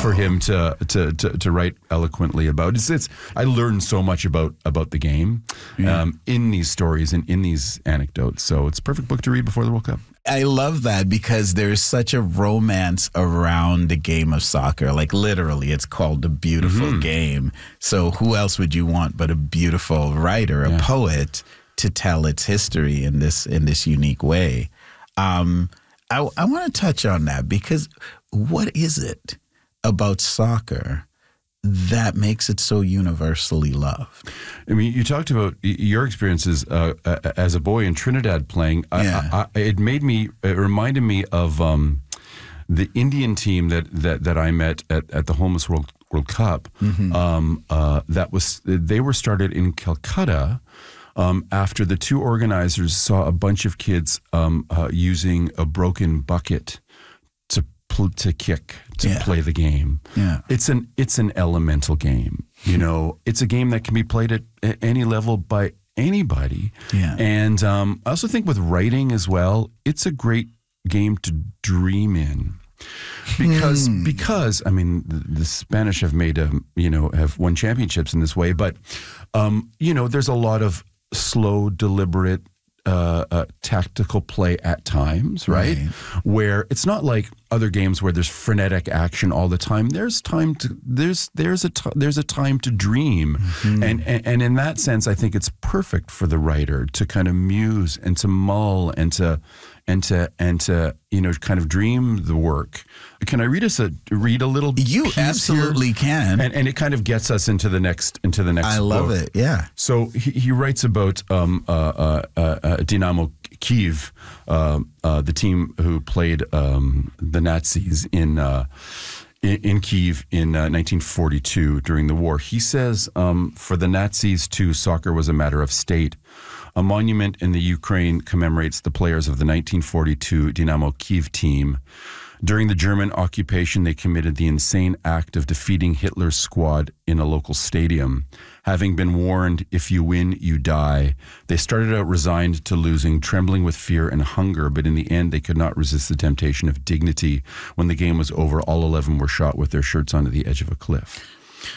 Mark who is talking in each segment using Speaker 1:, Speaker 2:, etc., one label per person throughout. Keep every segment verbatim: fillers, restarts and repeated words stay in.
Speaker 1: for him to, to to to write eloquently about. It's, it's I learned so much about about the game
Speaker 2: Yeah.
Speaker 1: um, in these stories and in these anecdotes. So it's a perfect book to read before the World Cup.
Speaker 2: I love that because there's such a romance around the game of soccer. Like literally, it's called the beautiful
Speaker 1: Mm-hmm.
Speaker 2: game. So who else would you want but a beautiful writer, a
Speaker 1: Yeah.
Speaker 2: poet, to tell its history in this in this unique way? Um, I, I want to touch on that because what is it about soccer that makes it so universally loved?
Speaker 1: I mean, you talked about y- your experiences uh, uh, as a boy in Trinidad playing. I,
Speaker 2: Yeah.
Speaker 1: I, I, it made me, it reminded me of um, the Indian team that, that, that I met at, at the Homeless World World Cup.
Speaker 2: Mm-hmm.
Speaker 1: Um, uh, that was they were started in Calcutta. Um, after the two organizers saw a bunch of kids um, uh, using a broken bucket to pl- to kick to
Speaker 2: Yeah.
Speaker 1: play the game.
Speaker 2: Yeah.
Speaker 1: It's an it's an elemental game. You know, it's a game that can be played at, at any level by anybody.
Speaker 2: Yeah.
Speaker 1: And um, I also think with writing as well, it's a great game to dream in. Because,
Speaker 2: Hmm.
Speaker 1: because I mean, the, the Spanish have made, a, you know, have won championships in this way. But, um, you know, there's a lot of slow, deliberate, uh, uh, tactical play at times, right?
Speaker 2: Right.
Speaker 1: Where it's not like other games where there's frenetic action all the time. There's time to there's there's a t- there's a time to dream,
Speaker 2: Mm-hmm.
Speaker 1: and, and and in that sense, I think it's perfect for the writer to kind of muse and to mull and to and to and to you know kind of dream the work. Can I read us a read a little?
Speaker 2: You
Speaker 1: piece here?
Speaker 2: absolutely can.
Speaker 1: And and it kind of gets us into the next into the next.
Speaker 2: I love
Speaker 1: book.
Speaker 2: it. Yeah.
Speaker 1: So he, he writes about um, uh, uh, uh, uh, Dynamo Kyiv, uh, uh, the team who played um, the Nazis in uh, in, in Kyiv in uh, nineteen forty-two during the war. He says um, for the Nazis too, soccer was a matter of state. A monument in the Ukraine commemorates the players of the nineteen forty-two Dynamo Kyiv team. During the German occupation, they committed the insane act of defeating Hitler's squad in a local stadium. Having been warned, if you win, you die, they started out resigned to losing, trembling with fear and hunger, but in the end, they could not resist the temptation of dignity. When the game was over, all eleven were shot with their shirts onto the edge of a cliff.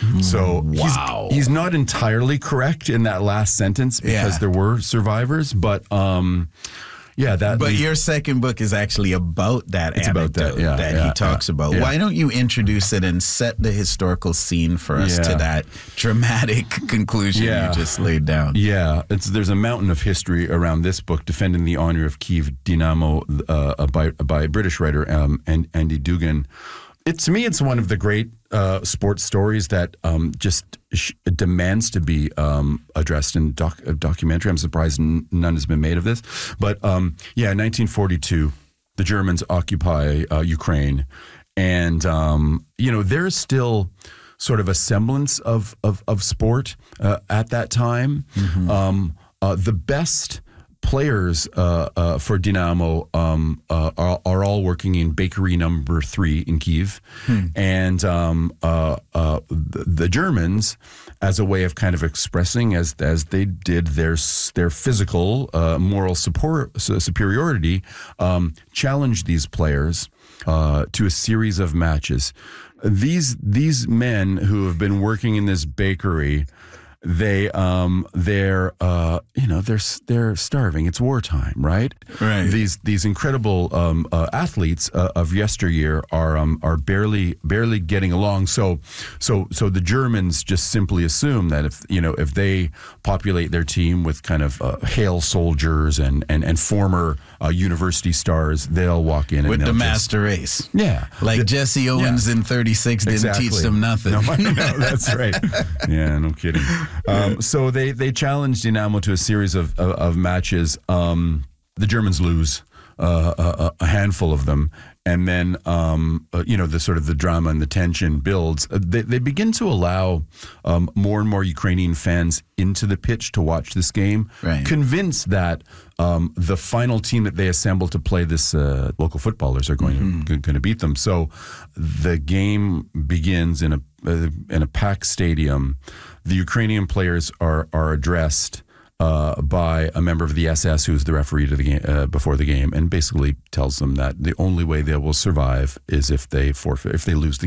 Speaker 1: So
Speaker 2: Wow.
Speaker 1: he's, he's not entirely correct in that last sentence because
Speaker 2: Yeah.
Speaker 1: there were survivors, but um, yeah, that.
Speaker 2: But
Speaker 1: the-
Speaker 2: your second book is actually about that
Speaker 1: It's about
Speaker 2: anecdote
Speaker 1: that, yeah,
Speaker 2: that
Speaker 1: yeah,
Speaker 2: he talks
Speaker 1: yeah,
Speaker 2: about.
Speaker 1: yeah.
Speaker 2: Why don't you introduce it and set the historical scene for us
Speaker 1: Yeah.
Speaker 2: to that dramatic conclusion
Speaker 1: Yeah.
Speaker 2: you just laid down?
Speaker 1: Yeah, it's, there's a mountain of history around this book defending the honor of Kyiv Dynamo uh, by, by a British writer, um, and Andy Dugan. It, to me, it's one of the great uh, sports stories that um, just sh- demands to be um, addressed in doc- a documentary. I'm surprised n- none has been made of this. But um, yeah, nineteen forty-two, the Germans occupy uh, Ukraine. And, um, you know, there's still sort of a semblance of, of, of sport uh, at that time.
Speaker 2: Mm-hmm.
Speaker 1: Um, uh, the best players uh, uh, for Dynamo um, uh, are, are all working in bakery number three in Kyiv.
Speaker 2: Hmm.
Speaker 1: And um, uh, uh, the, the Germans, as a way of kind of expressing, as as they did their s- their physical uh, moral support, superiority, um, challenged these players uh, to a series of matches. These these men who have been working in this bakery, they um they're uh you know they're they're starving. It's wartime, right?
Speaker 2: Right.
Speaker 1: These these incredible um uh, athletes uh, of yesteryear are um are barely barely getting along. So so so the Germans just simply assume that if you know if they populate their team with kind of uh, hail soldiers and and and former uh, university stars, they'll walk in and
Speaker 2: With
Speaker 1: they'll
Speaker 2: the
Speaker 1: just-
Speaker 2: master race.
Speaker 1: Yeah,
Speaker 2: Like
Speaker 1: The-
Speaker 2: Jesse Owens in thirty-six didn't
Speaker 1: Exactly.
Speaker 2: teach them nothing.
Speaker 1: No, no, that's right. Yeah, no kidding. Um, so they they challenged Dynamo to a series of of, of matches. Um, the Germans lose uh, a, a handful of them, and then um, uh, you know the sort of the drama and the tension builds. Uh, they they begin to allow um, more and more Ukrainian fans into the pitch to watch this game,
Speaker 2: Right.
Speaker 1: convinced that um, the final team that they assemble to play this uh, local footballers are going
Speaker 2: Mm-hmm.
Speaker 1: to going to beat them. So the game begins in a uh, in a packed stadium. The Ukrainian players are are addressed uh, by a member of the S S, who is the referee to the game uh, before the game, and basically tells them that the only way they will survive is if they forfeit, if they lose the